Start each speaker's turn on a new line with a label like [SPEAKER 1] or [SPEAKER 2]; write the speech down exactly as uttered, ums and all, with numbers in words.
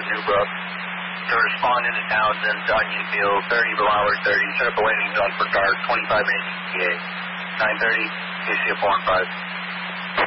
[SPEAKER 1] Newbrook to respond into Townsend, Onion Field, thirty below hour thirty. Set up a landing zone for guard, twenty-five minutes E T A. nine thirty, K C F four one five.